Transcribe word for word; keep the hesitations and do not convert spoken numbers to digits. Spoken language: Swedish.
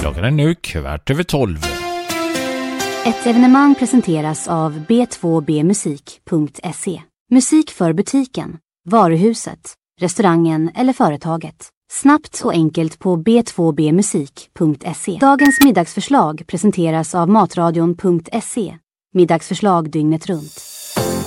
Klockan är nu kvart över tolv. Ett evenemang presenteras av b två b musik punkt se. Musik för butiken, varuhuset, restaurangen eller företaget. Snabbt och enkelt på b två b musik punkt se. Dagens middagsförslag presenteras av matradion punkt se. Middagsförslag dygnet runt.